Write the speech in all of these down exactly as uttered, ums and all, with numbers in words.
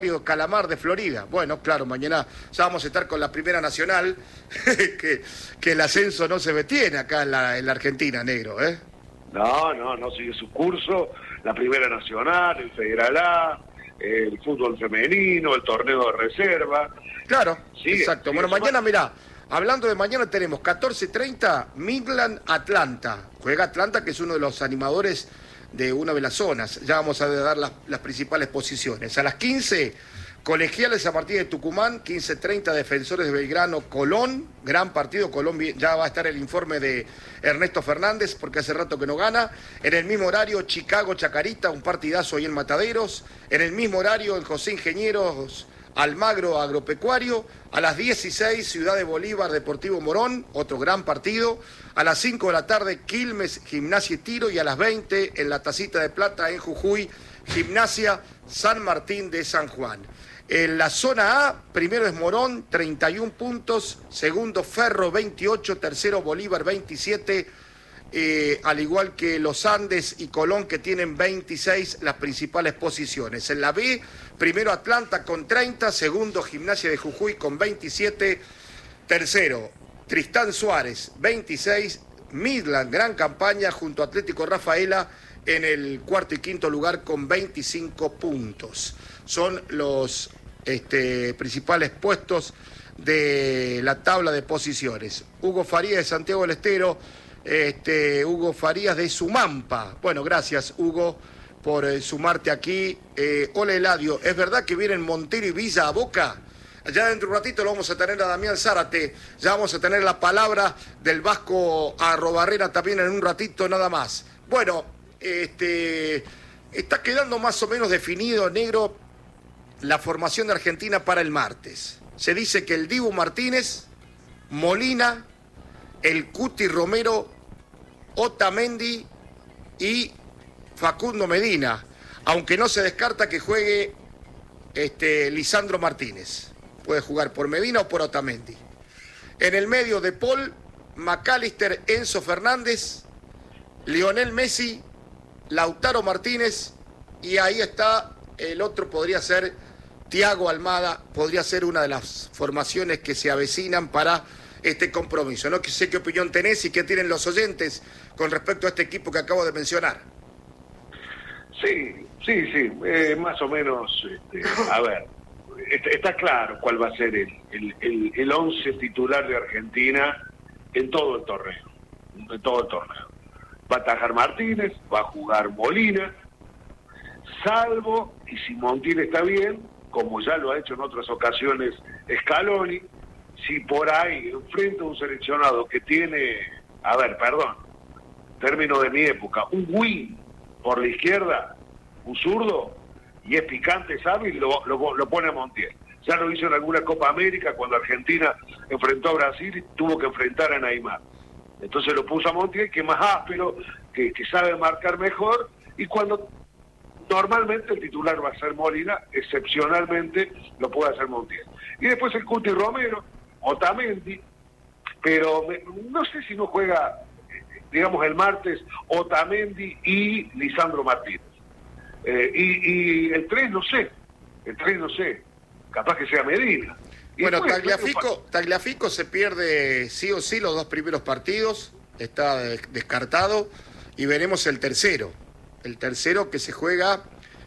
Calamar de Florida. Bueno, claro, mañana ya vamos a estar con la Primera Nacional, que, que el ascenso no se detiene acá en la, en la Argentina, negro, ¿eh? No, no, no sigue su curso, la Primera Nacional, el Federal A, el fútbol femenino, el torneo de reserva. Claro, Sigue, exacto. sigue Bueno, mañana, sumando. mirá, hablando de mañana tenemos catorce treinta, Midland Atlanta. Juega Atlanta, que es uno de los animadores de una de las zonas. Ya vamos a dar las, las principales posiciones. A las quince, Colegiales a partir de Tucumán, quince treinta, Defensores de Belgrano, Colón, gran partido. Colón ya va a estar el informe de Ernesto Fernández, porque hace rato que no gana. En el mismo horario, Chicago Chacarita, un partidazo ahí en Mataderos. En el mismo horario, en José Ingenieros, Almagro Agropecuario. A las dieciséis, Ciudad de Bolívar, Deportivo Morón, otro gran partido. A las cinco de la tarde, Quilmes, Gimnasia y Tiro. Y a las veinte, en la Tacita de Plata, en Jujuy, Gimnasia San Martín de San Juan. En la zona A, primero es Morón, treinta y un puntos. Segundo, Ferro, veintiocho. Tercero, Bolívar, veintisiete. Eh, al igual que los Andes y Colón, que tienen veintiséis, las principales posiciones. En la B, primero Atlanta con treinta, segundo Gimnasia de Jujuy con veintisiete, tercero Tristán Suárez, veintiséis, Midland, gran campaña junto a Atlético Rafaela en el cuarto y quinto lugar con veinticinco puntos. Son los este, principales puestos de la tabla de posiciones. Hugo Farías de Santiago del Estero, Este, Hugo Farías de Sumampa. Bueno, gracias, Hugo, por eh, sumarte aquí. Eh, hola, Eladio, ¿es verdad que vienen Montero y Villa a Boca? Ya dentro de un ratito lo vamos a tener a Damián Zárate. Ya vamos a tener la palabra del Vasco Arrobarrena también en un ratito nada más. Bueno, este, está quedando más o menos definido, negro, la formación de Argentina para el martes. Se dice que el Dibu Martínez, Molina, el Cuti Romero, Otamendi y Facundo Medina, aunque no se descarta que juegue este, Lisandro Martínez. Puede jugar por Medina o por Otamendi. En el medio, De Paul, McAllister, Enzo Fernández, Lionel Messi, Lautaro Martínez, y ahí está el otro, podría ser Thiago Almada, podría ser una de las formaciones que se avecinan para este compromiso, ¿no? Que sé qué opinión tenés y qué tienen los oyentes con respecto a este equipo que acabo de mencionar. Sí, sí, sí, eh, más o menos, este, a ver, está, está claro cuál va a ser el, el, el, el once titular de Argentina en todo el torneo, en todo el torneo. Va a atajar Martínez, va a jugar Molina, salvo, y si Montiel está bien, como ya lo ha hecho en otras ocasiones Scaloni, si por ahí enfrenta a un seleccionado que tiene, a ver, perdón, término de mi época, un win por la izquierda, un zurdo, y es picante, es hábil, lo, lo, lo pone a Montiel. Ya lo hizo en alguna Copa América cuando Argentina enfrentó a Brasil y tuvo que enfrentar a Neymar. Entonces lo puso a Montiel, que es más áspero, que, que sabe marcar mejor, y cuando normalmente el titular va a ser Molina, excepcionalmente lo puede hacer Montiel. Y después el Cuti Romero, Otamendi, pero me, no sé si no juega, digamos, el martes Otamendi y Lisandro Martínez. Eh, y, y el tres no sé, el tres no sé, capaz que sea Medina. Y bueno, después, Tagliafico, Tagliafico se pierde sí o sí los dos primeros partidos, está descartado, y veremos el tercero, el tercero que se juega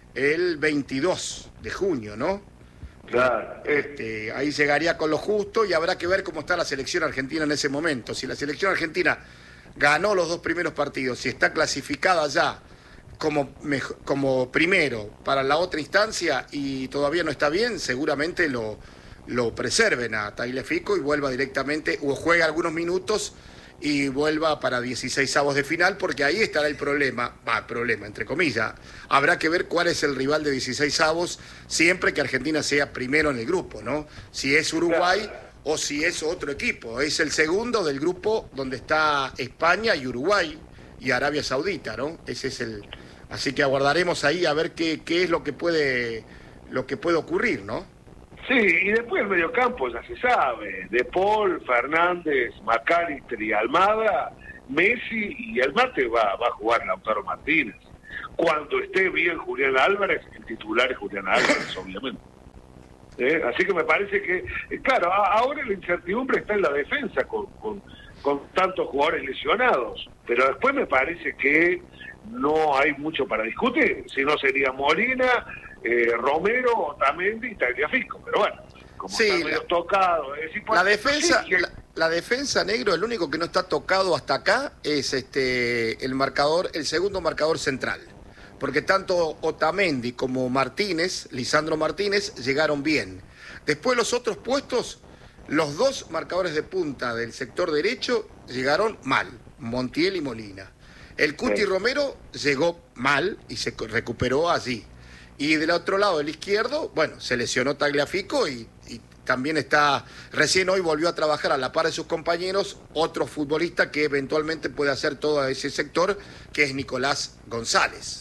el veintidós de junio, ¿no? Claro. Este, ahí llegaría con lo justo y habrá que ver cómo está la selección argentina en ese momento. Si la selección argentina ganó los dos primeros partidos, si está clasificada ya como, como primero para la otra instancia y todavía no está bien, seguramente lo, lo preserven a Tagliafico y vuelva directamente, o juegue algunos minutos y vuelva para dieciséis avos de final, porque ahí estará el problema, va, problema, entre comillas. Habrá que ver cuál es el rival de dieciséis avos, siempre que Argentina sea primero en el grupo, ¿no? Si es Uruguay o si es otro equipo. Es el segundo del grupo donde está España y Uruguay y Arabia Saudita, ¿no? Ese es el... Así que aguardaremos ahí a ver qué, qué es lo que puede, lo que puede ocurrir, ¿no? Sí, y después el mediocampo ya se sabe, De Paul, Fernández, McAllister y Almada, Messi, y el martes va, va a jugar Lautaro Martínez. Cuando esté bien Julián Álvarez, el titular es Julián Álvarez, obviamente. ¿eh? Así que me parece que, eh, claro, a, ahora la incertidumbre está en la defensa con, con, con tantos jugadores lesionados, pero después me parece que no hay mucho para discutir, si no sería Molina, eh, Romero, Otamendi y Tagliafico, pero bueno, como sí, están medio la, tocados, es decir, la defensa, sí, que... la, la defensa, Negro, el único que no está tocado hasta acá es este el marcador, el segundo marcador central. Porque tanto Otamendi como Martínez, Lisandro Martínez, llegaron bien. Después los otros puestos, los dos marcadores de punta del sector derecho llegaron mal, Montiel y Molina. El Cuti sí. Romero llegó mal y se recuperó allí. Y del otro lado, del izquierdo, bueno, se lesionó Tagliafico y, y también está, recién hoy volvió a trabajar a la par de sus compañeros, otro futbolista que eventualmente puede hacer todo ese sector, que es Nicolás González.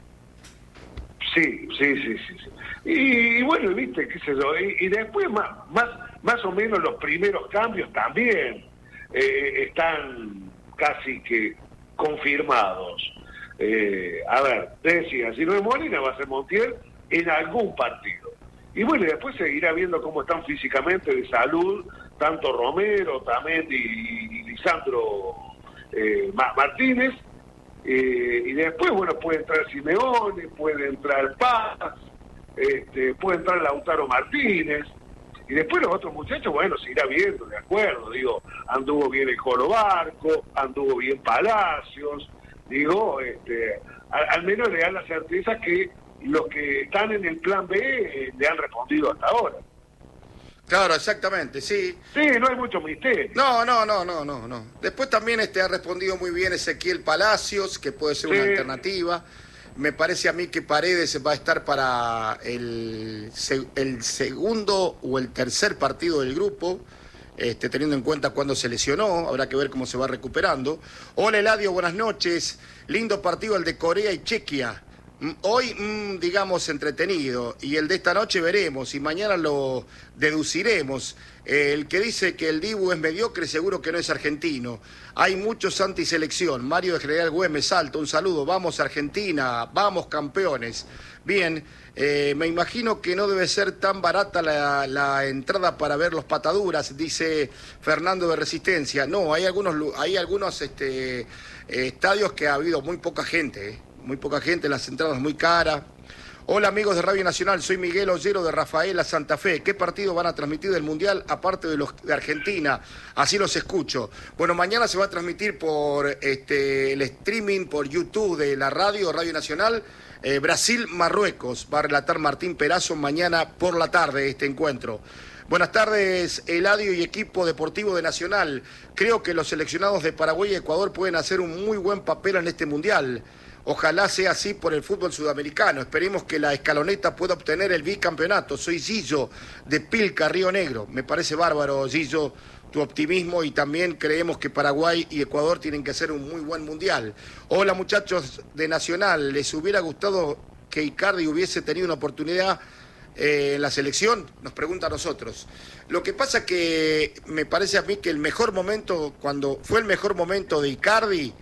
Sí, sí, sí, sí. sí. Y, y bueno, viste, qué sé yo, y, y después más, más, más o menos los primeros cambios también eh, están casi que confirmados. Eh, a ver, te decía, si no es Molina va a ser Montiel en algún partido. Y bueno, y después seguirá viendo cómo están físicamente de salud, tanto Romero, Tamendi y Lisandro eh, Martínez. Eh, y después, bueno, puede entrar Simeone, puede entrar Paz, este, puede entrar Lautaro Martínez, y después los otros muchachos, bueno, se irá viendo, de acuerdo, digo, anduvo bien el Colo Barco, anduvo bien Palacios, digo, este, al, al menos le dan la certeza que los que están en el plan B eh, le han respondido hasta ahora. Claro, exactamente, sí. Sí, no hay mucho misterio. No, no, no, no, no, no. Después también este ha respondido muy bien Ezequiel Palacios, que puede ser sí. una alternativa. Me parece a mí que Paredes va a estar para el, el segundo o el tercer partido del grupo, este, teniendo en cuenta cuándo se lesionó, habrá que ver cómo se va recuperando. Hola Eladio, buenas noches. Lindo partido el de Corea y Chequia. Hoy, mmm, digamos, entretenido, y el de esta noche veremos, y mañana lo deduciremos. Eh, el que dice que el Dibu es mediocre, seguro que no es argentino. Hay muchos antiselección. Mario de General Güemes, Alto, un saludo. Vamos Argentina, vamos campeones. Bien, eh, me imagino que no debe ser tan barata la, la entrada para ver los pataduras, dice Fernando de Resistencia. No, hay algunos, hay algunos este, eh, estadios que ha habido muy poca gente, eh. Muy poca gente, las entradas muy caras. Hola amigos de Radio Nacional, soy Miguel Ollero de Rafaela, Santa Fe. ¿Qué partido van a transmitir del Mundial aparte de los de Argentina? Así los escucho. Bueno, mañana se va a transmitir por este, el streaming, por YouTube de la radio, Radio Nacional, eh, Brasil-Marruecos. Va a relatar Martín Perazo mañana por la tarde este encuentro. Buenas tardes, Eladio y equipo deportivo de Nacional. Creo que los seleccionados de Paraguay y Ecuador pueden hacer un muy buen papel en este Mundial. Ojalá sea así por el fútbol sudamericano. Esperemos que la escaloneta pueda obtener el bicampeonato. Soy Gillo de Pilca, Río Negro. Me parece bárbaro, Gillo, tu optimismo, y también creemos que Paraguay y Ecuador tienen que hacer un muy buen mundial. Hola muchachos de Nacional, ¿les hubiera gustado que Icardi hubiese tenido una oportunidad eh, en la selección? Nos pregunta a nosotros. Lo que pasa que me parece a mí que el mejor momento, cuando fue el mejor momento de Icardi,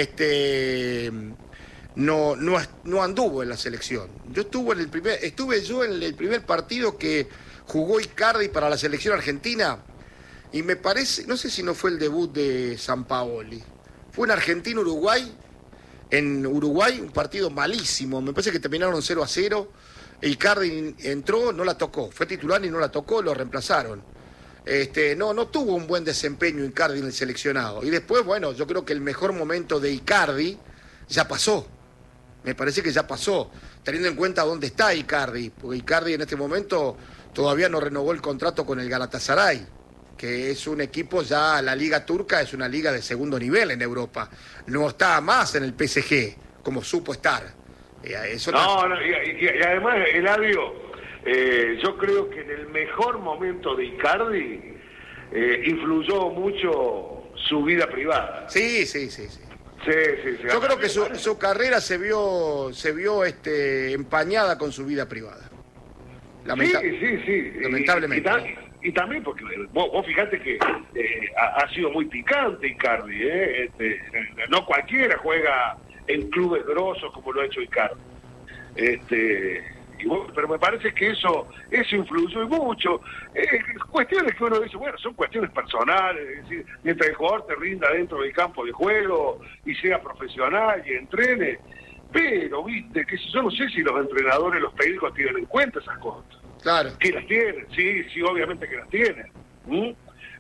este... No, no, no anduvo en la selección. Yo estuve en el primer, estuve yo en el primer partido que jugó Icardi para la selección argentina, y me parece, no sé si no fue el debut de Sampaoli, fue en Argentina-Uruguay, en Uruguay, un partido malísimo, me parece que terminaron cero a cero, Icardi entró, no la tocó, fue titular y no la tocó, lo reemplazaron. Este, no, no tuvo un buen desempeño Icardi en el seleccionado. Y después, bueno, yo creo que el mejor momento de Icardi ya pasó. Me parece que ya pasó, teniendo en cuenta dónde está Icardi, porque Icardi en este momento todavía no renovó el contrato con el Galatasaray, que es un equipo ya, la liga turca es una liga de segundo nivel en Europa, no está más en el P S G, como supo estar. Eso no, no, y, y, y además, Eladio, eh, yo creo que en el mejor momento de Icardi eh, influyó mucho su vida privada. Sí, sí, sí, sí. Sí, sí, sí. Yo creo que su, su carrera se vio se vio este empañada con su vida privada. Lamenta sí, sí, sí. Lamentablemente. Y, y, y también porque vos, vos fijate que eh, ha, ha sido muy picante Icardi, ¿eh? Este, no cualquiera juega en clubes grosos como lo ha hecho Icardi. Este, y bueno, pero me parece que eso eso influyó mucho. Eh, cuestiones que uno dice, bueno, son cuestiones personales, es decir, mientras el jugador te rinda dentro del campo de juego y sea profesional y entrene, pero, viste, que yo no sé si los entrenadores, los técnicos tienen en cuenta esas cosas. Claro. Que las tienen, sí, sí, obviamente que las tienen. ¿Mm?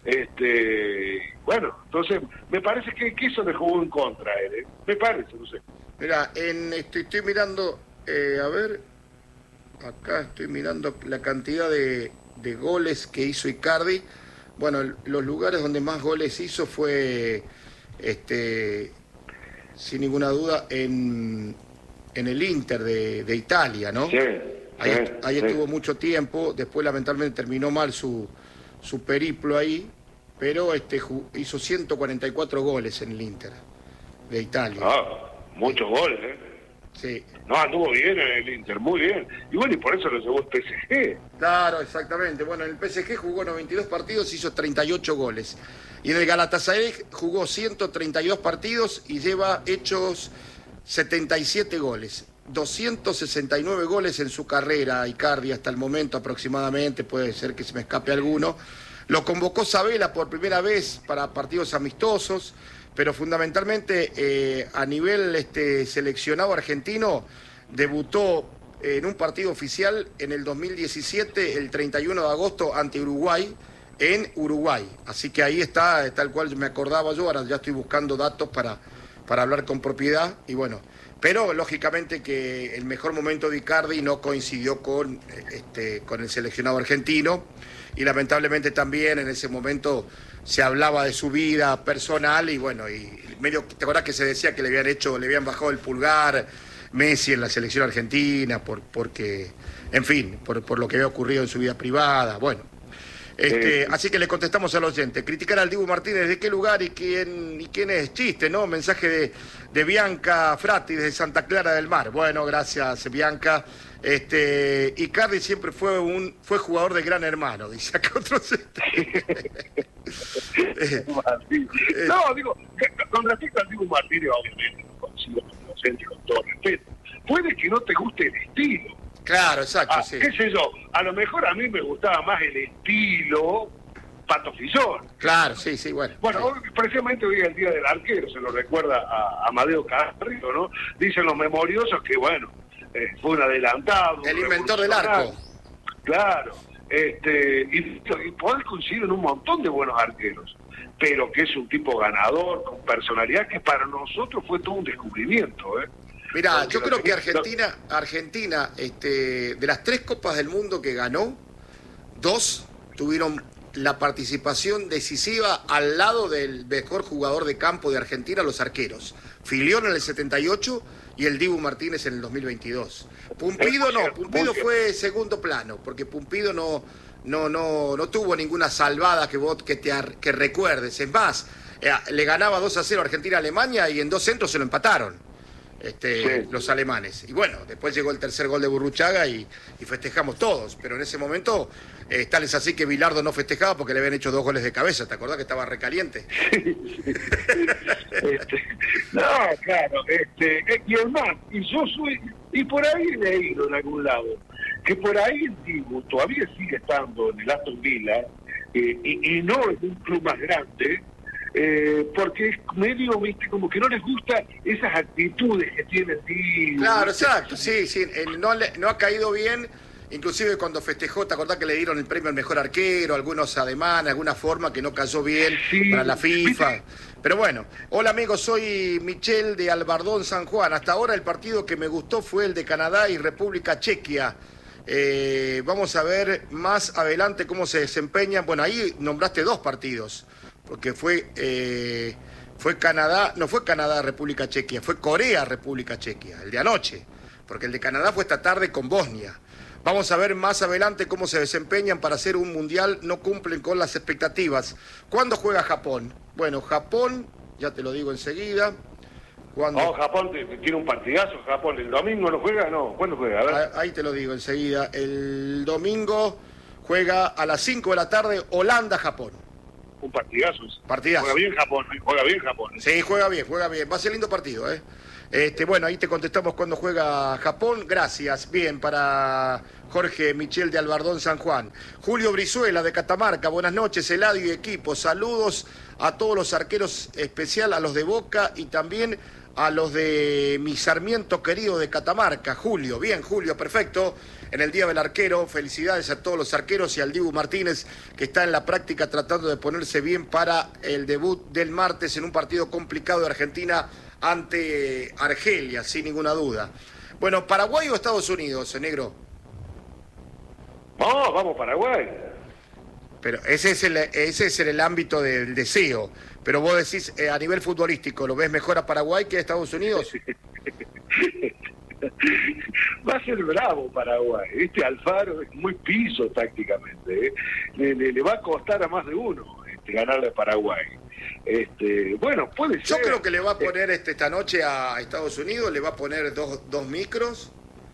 Este, bueno, entonces, me parece que, que eso le jugó en contra a él, ¿eh? Me parece, no sé. Mira, en, estoy, estoy mirando, eh, a ver, acá estoy mirando la cantidad de, de goles que hizo Icardi. Bueno, el, los lugares donde más goles hizo fue, este, sin ninguna duda, en, en el Inter de, de Italia, ¿no? Sí, ahí sí, ahí sí. estuvo mucho tiempo, después lamentablemente terminó mal su, su periplo ahí, pero este, hizo ciento cuarenta y cuatro goles en el Inter de Italia. Ah. Muchos goles, ¿eh? Sí. No, anduvo bien en el Inter, muy bien. Y bueno, y por eso lo llevó el P S G. Claro, exactamente. Bueno, en el P S G jugó noventa y dos partidos, hizo treinta y ocho goles. Y en el Galatasaray jugó ciento treinta y dos partidos y lleva hechos setenta y siete goles. doscientos sesenta y nueve goles en su carrera, Icardi, hasta el momento aproximadamente, puede ser que se me escape alguno. Lo convocó Sabela por primera vez para partidos amistosos, pero fundamentalmente eh, a nivel este, seleccionado argentino, debutó en un partido oficial en el dos mil diecisiete, el treinta y uno de agosto, ante Uruguay, en Uruguay. Así que ahí está, tal cual me acordaba yo, ahora ya estoy buscando datos para, para hablar con propiedad, y bueno, pero lógicamente que el mejor momento de Icardi no coincidió con, este, con el seleccionado argentino, y lamentablemente también en ese momento se hablaba de su vida personal y bueno, y medio, ¿te acordás que se decía que le habían hecho, le habían bajado el pulgar Messi en la selección argentina por, porque, en fin, por, por lo que había ocurrido en su vida privada? Bueno, este, eh. así que le contestamos al oyente, criticar al Dibu Martínez, ¿de qué lugar y quién y quién es? Chiste, ¿no? Mensaje de, de Bianca Frati desde Santa Clara del Mar. Bueno, gracias, Bianca. Este, Icardi siempre fue un fue jugador de Gran Hermano, dice acá otro. No, digo, con respecto al Dibu Martínez, obviamente, lo consigo como docente con todo respeto. Puede que no te guste el estilo. Claro, exacto, ah, sí. ¿Qué sé yo? A lo mejor a mí me gustaba más el estilo Pato Fillón. Claro, sí, sí, bueno. Bueno, sí. Hoy, precisamente hoy es el Día del Arquero, se lo recuerda a Amadeo Carrillo, ¿no? Dicen los memoriosos que, bueno, eh, fue un adelantado. El inventor del arco. Claro, este, y, y podés coincidir en un montón de buenos arqueros, pero que es un tipo ganador, con personalidad, que para nosotros fue todo un descubrimiento, ¿eh? Mirá, yo creo que Argentina, Argentina, este, de las tres Copas del Mundo que ganó, dos tuvieron la participación decisiva al lado del mejor jugador de campo de Argentina, los arqueros. Filión en el setenta y ocho y el Dibu Martínez en el dos mil veintidós. Pumpido no, Pumpido fue segundo plano, porque Pumpido no, no, no, no tuvo ninguna salvada que vos que te que recuerdes. Es más, eh, le ganaba dos a cero Argentina a Alemania y en dos centros se lo empataron. Este, sí. Los alemanes. Y bueno, después llegó el tercer gol de Burruchaga y, y festejamos todos, pero en ese momento eh, tal es así que Bilardo no festejaba porque le habían hecho dos goles de cabeza. ¿Te acordás que estaba recaliente? Sí, sí, sí. este, no, claro, este, y el más, y yo soy, y por ahí he leído en algún lado, que por ahí el Dibu todavía sigue estando en el Aston Villa, eh, y, y no en un club más grande, Eh, porque es medio, viste, como que no les gusta esas actitudes que tiene el Dibu. Claro, exacto, sí, sí, no, le, no ha caído bien, inclusive cuando festejó, ¿te acordás que le dieron el premio al mejor arquero, algunos ademanes, alguna forma que no cayó bien sí, para la FIFA? ¿Viste? Pero bueno, hola amigos, soy Michel de Albardón, San Juan. Hasta ahora el partido que me gustó fue el de Canadá y República Chequia. Eh, vamos a ver más adelante cómo se desempeñan. Bueno, ahí nombraste dos partidos. Porque fue eh, fue Canadá, no fue Canadá, República Chequia, fue Corea, República Chequia, el de anoche, porque el de Canadá fue esta tarde con Bosnia. Vamos a ver más adelante cómo se desempeñan para hacer un mundial, no cumplen con las expectativas. ¿Cuándo juega Japón? Bueno, Japón, ya te lo digo enseguida. ¿Cuándo? No, Japón tiene un partidazo, Japón, ¿el domingo no juega? No, ¿cuándo juega? A ver. Ahí te lo digo enseguida, el domingo juega a las cinco de la tarde Holanda-Japón. Un partidazo. Partidazo. Juega bien Japón, juega bien Japón. Sí, juega bien, juega bien. Va a ser lindo partido, ¿eh? Este, bueno, ahí te contestamos cuando juega Japón. Gracias. Bien, para Jorge Michel de Albardón, San Juan. Julio Brizuela de Catamarca. Buenas noches, Eladio y equipo. Saludos a todos los arqueros, especial a los de Boca y también a los de mi Sarmiento querido de Catamarca. Julio, bien, Julio, perfecto. En el Día del Arquero, felicidades a todos los arqueros y al Dibu Martínez, que está en la práctica tratando de ponerse bien para el debut del martes en un partido complicado de Argentina ante Argelia, sin ninguna duda. Bueno, ¿Paraguay o Estados Unidos, negro? No, vamos Paraguay. Pero ese es el, ese es el ámbito del deseo. Pero vos decís, eh, a nivel futbolístico, ¿lo ves mejor a Paraguay que a Estados Unidos? Va a ser bravo Paraguay. Este Alfaro es muy piso tácticamente. ¿eh? Le, le, le va a costar a más de uno este, ganarle a Paraguay. Este, bueno, puede ser. Yo creo que le va a poner este, esta noche a Estados Unidos, le va a poner dos, dos micros.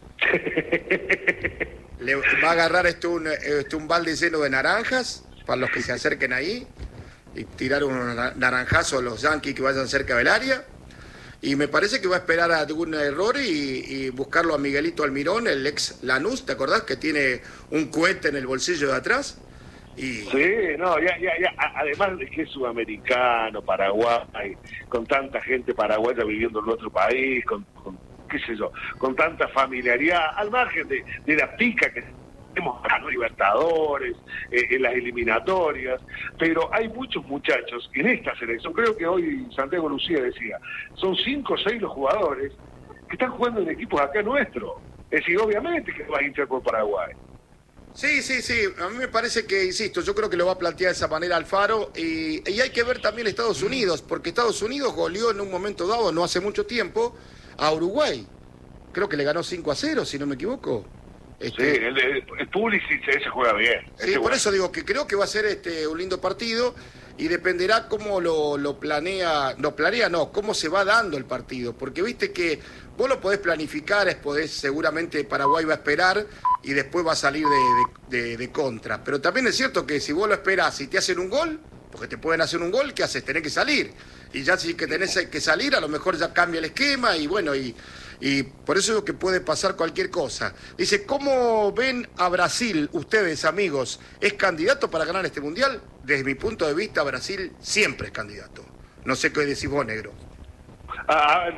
Le va a agarrar este un, este un balde lleno de naranjas para los que se acerquen ahí y tirar un naranjazo a los yanquis que vayan cerca del área. Y me parece que va a esperar a algún error y, y buscarlo a Miguelito Almirón, el ex Lanús, ¿te acordás? Que tiene un cohete en el bolsillo de atrás. Y... Sí, no, ya, ya, ya. Además de que es sudamericano, Paraguay, con tanta gente paraguaya viviendo en otro país, con, con qué sé yo, con tanta familiaridad, al margen de, de la pica que tenemos a los Libertadores, eh, en las eliminatorias, pero hay muchos muchachos en esta selección, creo que hoy Santiago Lucía decía, son cinco o seis los jugadores que están jugando en equipos acá nuestro. Es decir, obviamente que va a hinchar por Paraguay. Sí, sí, sí, a mí me parece que, insisto, yo creo que lo va a plantear de esa manera Alfaro y, y hay que ver también Estados Unidos, porque Estados Unidos goleó en un momento dado, no hace mucho tiempo, a Uruguay. Creo que le ganó cinco a cero, si no me equivoco. Este... Sí, el, el, el Pulisic ese juega bien. Sí, por juega. eso digo que creo que va a ser este un lindo partido y dependerá cómo lo, lo planea, no planea, no, cómo se va dando el partido, porque viste que vos lo podés planificar, es podés, seguramente Paraguay va a esperar y después va a salir de, de, de, de contra, pero también es cierto que si vos lo esperás y te hacen un gol, porque te pueden hacer un gol, ¿qué haces? Tenés que salir, y ya si que tenés que salir, a lo mejor ya cambia el esquema y bueno, y... Y por eso digo que puede pasar cualquier cosa. Dice, ¿cómo ven a Brasil, ustedes, amigos? ¿Es candidato para ganar este Mundial? Desde mi punto de vista, Brasil siempre es candidato. No sé qué decís vos, negro. Ah,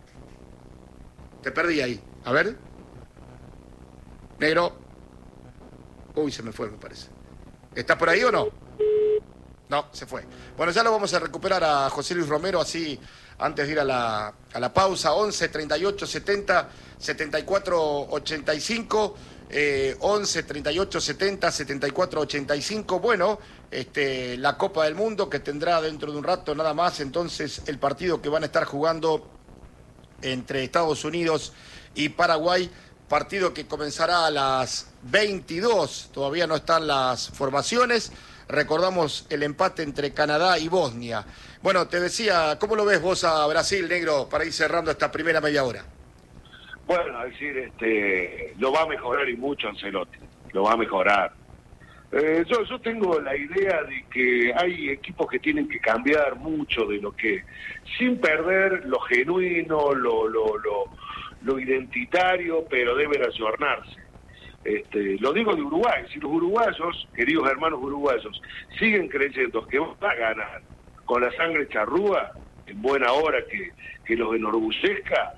Te perdí ahí. A ver. Negro. Uy, se me fue, me parece. ¿Estás por ahí o no? No, se fue. Bueno, ya lo vamos a recuperar a José Luis Romero, así... Antes de ir a la, a la pausa, once, treinta y ocho, setenta, setenta y cuatro, ochenta y cinco, eh, once, treinta y ocho, setenta, setenta y cuatro, ochenta y cinco. Bueno, este, la Copa del Mundo que tendrá dentro de un rato nada más, entonces el partido que van a estar jugando entre Estados Unidos y Paraguay, partido que comenzará a las veintidós, todavía no están las formaciones. Recordamos el empate entre Canadá y Bosnia. Bueno, te decía, ¿cómo lo ves vos a Brasil, negro, para ir cerrando esta primera media hora? Bueno, a decir, este, lo va a mejorar y mucho Ancelotti, lo va a mejorar. Eh, yo, yo tengo la idea de que hay equipos que tienen que cambiar mucho de lo que, sin perder lo genuino, lo, lo, lo, lo identitario, pero deben ayornarse. Este, lo digo de Uruguay, si los uruguayos, queridos hermanos uruguayos, siguen creyendo que va a ganar con la sangre charrúa, en buena hora que, que los enorgullezca,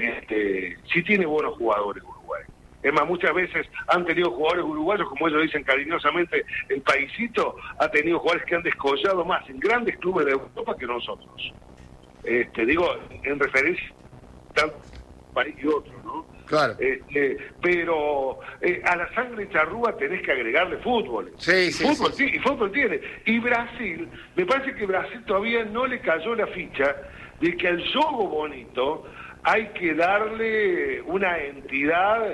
este, sí tiene buenos jugadores Uruguay. Es más, muchas veces han tenido jugadores uruguayos, como ellos dicen cariñosamente, el paisito ha tenido jugadores que han descollado más en grandes clubes de Europa que nosotros. Este, digo, en referencia a tanto país y otro, ¿no? Claro. Este, pero eh, a la sangre charrúa tenés que agregarle fútbol. Sí, sí, fútbol, sí, sí. Y fútbol tiene. Y Brasil, me parece que Brasil todavía no le cayó la ficha de que al juego bonito hay que darle una entidad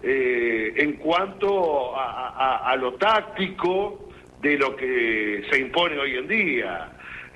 eh, en cuanto a, a, a lo táctico de lo que se impone hoy en día.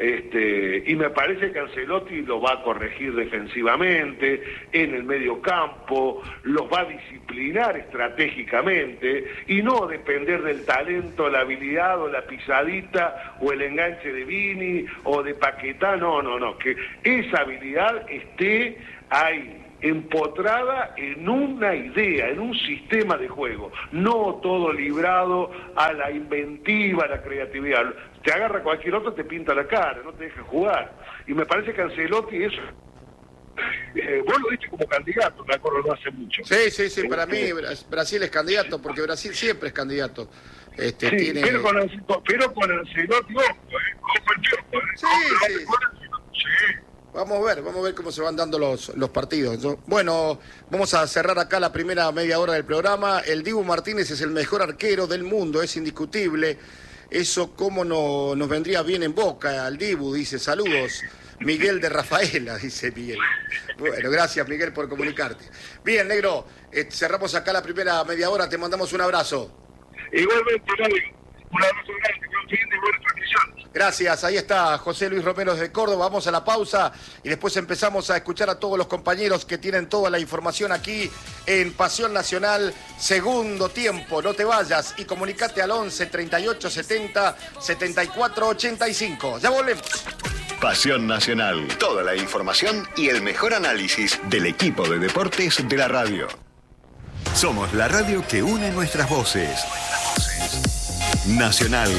Este, y me parece que Ancelotti lo va a corregir defensivamente, en el medio campo, los va a disciplinar estratégicamente y no depender del talento, la habilidad o la pisadita o el enganche de Vini o de Paquetá, no, no, no, que esa habilidad esté hay empotrada en una idea, en un sistema de juego, no todo librado a la inventiva, a la creatividad. Te agarra cualquier otro, te pinta la cara, no te deja jugar. Y me parece que Ancelotti eso... Eh, vos lo diste como candidato, me acuerdo, no hace mucho. Sí, sí, sí, para mí Brasil es candidato, porque Brasil siempre es candidato. Este, sí, tiene... pero, con, pero con Ancelotti, ojo, eh, ojo el tiempo, eh. Sí, sí. Sí. Vamos a ver, vamos a ver cómo se van dando los, los partidos. Bueno, vamos a cerrar acá la primera media hora del programa. El Dibu Martínez es el mejor arquero del mundo, es indiscutible. Eso cómo no, nos vendría bien en Boca, al Dibu, dice, saludos. Miguel de Rafaela, dice Miguel. Bueno, gracias Miguel por comunicarte. Bien, negro, eh, cerramos acá la primera media hora, te mandamos un abrazo. Igualmente, Mario, un abrazo grande, buen fin de buena transmisión. Gracias, ahí está José Luis Romero de Córdoba. Vamos a la pausa y después empezamos a escuchar a todos los compañeros que tienen toda la información aquí en Pasión Nacional, segundo tiempo. No te vayas y comunicate al once, treinta y ocho, setenta, setenta y cuatro, ochenta y cinco. Ya volvemos. Pasión Nacional, toda la información y el mejor análisis del equipo de deportes de la radio. Somos la radio que une nuestras voces. Nacional.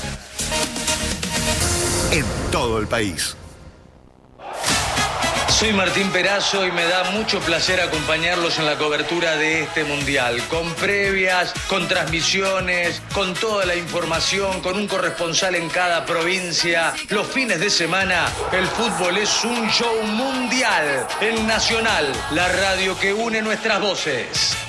En todo el país. Soy Martín Perazo y me da mucho placer acompañarlos en la cobertura de este Mundial, con previas, con transmisiones, con toda la información, con un corresponsal en cada provincia. Los fines de semana, el fútbol es un show mundial en Nacional, la radio que une nuestras voces.